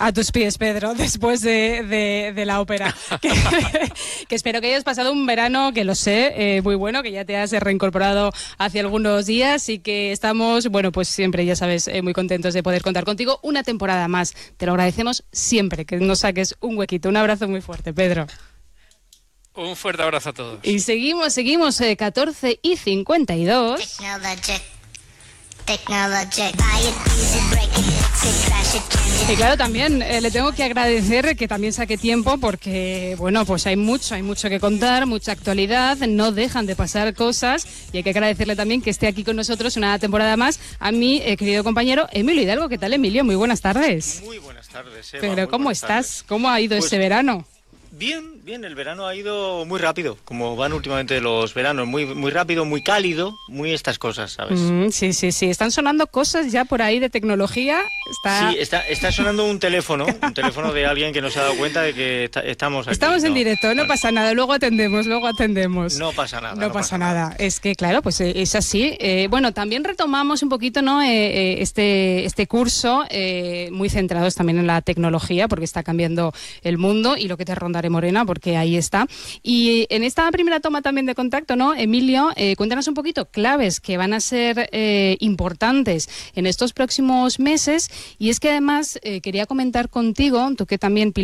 A tus pies, Pedro, después de la ópera. Que espero que hayas pasado un verano, que lo sé, muy bueno, que ya te has reincorporado hace algunos días y que estamos, bueno, pues siempre, ya sabes, muy contentos de poder contar contigo una temporada más. Te lo agradecemos siempre, que nos saques un huequito. Un abrazo muy fuerte, Pedro. Un fuerte abrazo a todos. Y seguimos, 14:52. Y claro, también le tengo que agradecer que también saque tiempo porque, bueno, pues hay mucho que contar, mucha actualidad, no dejan de pasar cosas y hay que agradecerle también que esté aquí con nosotros una temporada más a mi querido compañero Emilio Hidalgo. ¿Qué tal, Emilio? Muy buenas tardes. Muy buenas tardes, Eva. Pero ¿cómo estás? Tardes. ¿Cómo ha ido este verano? Bien, el verano ha ido muy rápido, como van últimamente los veranos, muy rápido, muy cálido, muy estas cosas, ¿sabes? Sí, están sonando cosas ya por ahí de tecnología. Sí, está sonando un teléfono de alguien que no se ha dado cuenta de que estamos aquí. Estamos en directo, no pasa nada, luego atendemos. No pasa nada. No pasa nada. Es que, claro, pues es así. Bueno, también retomamos un poquito, ¿no? Este curso, muy centrados también en la tecnología, porque está cambiando el mundo y lo que te rondaré, Morena, porque ahí está. Y en esta primera toma también de contacto, ¿no, Emilio? Cuéntanos un poquito claves que van a ser importantes en estos próximos meses. Y es que además quería comentar contigo, tú que también